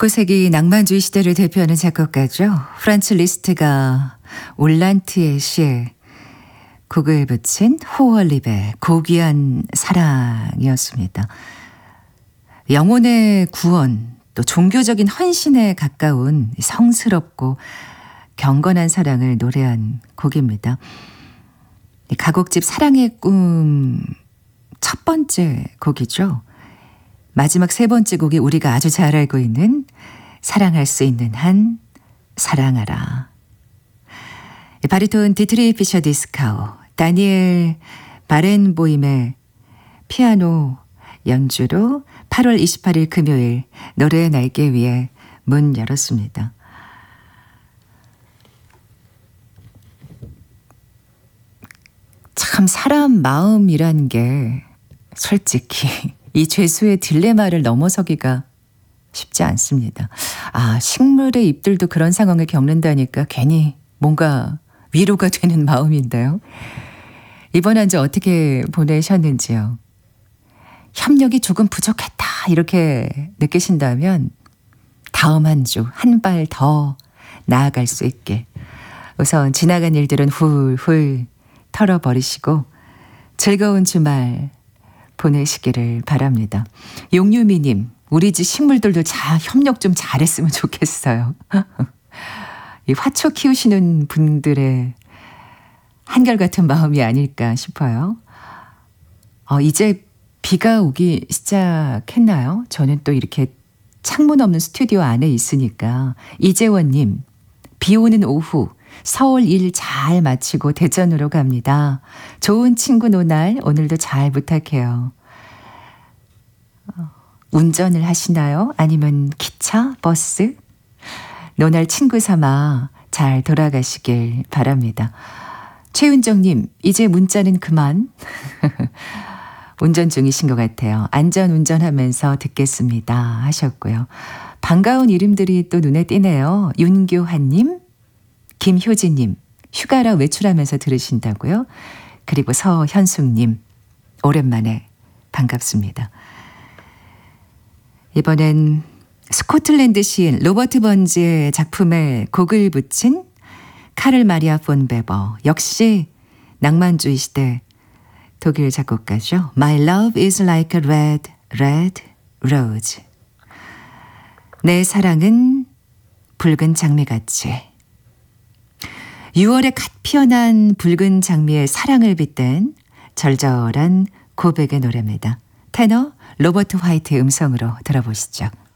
19세기 낭만주의 시대를 대표하는 작곡가죠. 프란츠 리스트가 올란트의 시에 곡을 붙인 호월립의 고귀한 사랑이었습니다. 영혼의 구원, 또 종교적인 헌신에 가까운 성스럽고 경건한 사랑을 노래한 곡입니다. 가곡집 사랑의 꿈 첫 번째 곡이죠. 마지막 세 번째 곡이 우리가 아주 잘 알고 있는 사랑할 수 있는 한 사랑하라. 바리톤 디트리 피셔 디스카우, 다니엘 바렌보임의 피아노 연주로 8월 28일 금요일 노래의 날개 위에 문 열었습니다. 참 사람 마음이란 게 솔직히 이 죄수의 딜레마를 넘어서기가 쉽지 않습니다. 식물의 잎들도 그런 상황을 겪는다니까 괜히 뭔가 위로가 되는 마음인데요. 이번 한 주 어떻게 보내셨는지요? 협력이 조금 부족했다 이렇게 느끼신다면 다음 한 주 한 발 더 나아갈 수 있게 우선 지나간 일들은 훌훌 털어버리시고 즐거운 주말 보내시기를 바랍니다. 용유미님, 우리 집 식물들도 협력 좀 잘했으면 좋겠어요. 이 화초 키우시는 분들의 한결같은 마음이 아닐까 싶어요. 이제 비가 오기 시작했나요? 저는 또 이렇게 창문 없는 스튜디오 안에 있으니까. 이재원님, 비 오는 오후 서울 일 잘 마치고 대전으로 갑니다. 좋은 친구 노날 오늘도 잘 부탁해요. 운전을 하시나요? 아니면 기차, 버스? 노날 친구 삼아 잘 돌아가시길 바랍니다. 최윤정님, 이제 문자는 그만. 운전 중이신 것 같아요. 안전운전하면서 듣겠습니다 하셨고요. 반가운 이름들이 또 눈에 띄네요. 윤교한님, 김효진님, 휴가라 외출하면서 들으신다고요? 그리고 서현숙님, 오랜만에 반갑습니다. 이번엔 스코틀랜드 시인 로버트 번즈의 작품에 곡을 붙인 카를 마리아 폰 베버, 역시 낭만주의 시대 독일 작곡가죠. My love is like a red, red rose. 내 사랑은 붉은 장미같이. 6월에 갓 피어난 붉은 장미의 사랑을 빗댄 절절한 고백의 노래입니다. 테너 로버트 화이트의 음성으로 들어보시죠.